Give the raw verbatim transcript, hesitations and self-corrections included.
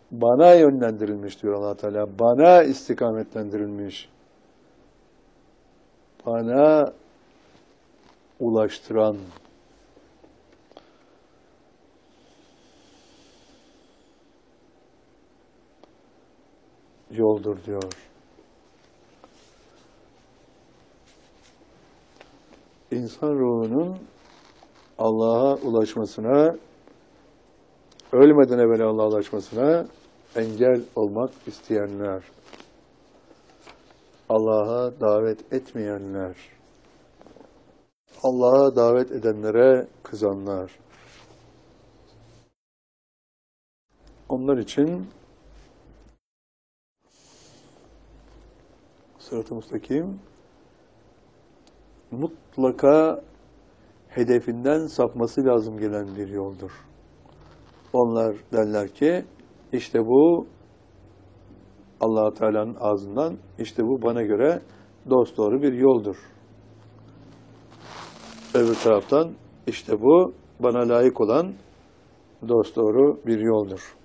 Bana yönlendirilmiş diyor Allah Teala. Bana istikametlendirilmiş. Bana ulaştıran yoldur diyor. İnsan ruhunun Allah'a ulaşmasına, ölmeden evvel Allah'a ulaşmasına engel olmak isteyenler, Allah'a davet etmeyenler, Allah'a davet edenlere kızanlar. Onlar için Sırat-ı Müstakim mutlaka hedefinden sapması lazım gelen bir yoldur. Onlar derler ki işte bu Allah-u Teala'nın ağzından, işte bu bana göre dosdoğru bir yoldur. Öbür taraftan işte bu bana layık olan dosdoğru bir yoldur.